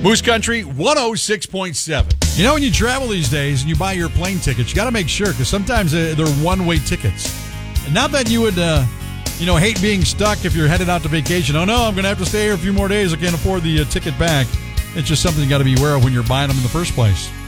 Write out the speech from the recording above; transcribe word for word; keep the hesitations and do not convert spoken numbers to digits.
Moose Country one oh six point seven. You know, when you travel these days and you buy your plane tickets, you got to make sure, because sometimes they're one-way tickets. And not that you would, uh, you know, hate being stuck if you're headed out to vacation. Oh, no, I'm going to have to stay here a few more days. I can't afford the uh, ticket back. It's just something you got to be aware of when you're buying them in the first place.